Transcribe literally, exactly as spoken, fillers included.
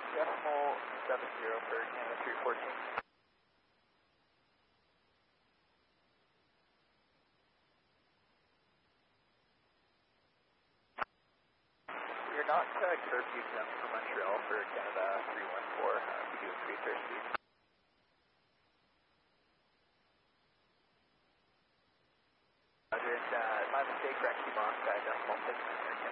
Decimal seven zero for Canada three fourteen. You're not uh, curfew exempt for Montreal for Canada three one four. Uh, we do increase our speed. Roger, and uh, my mistake, Frankie Moss, uh, decimal six.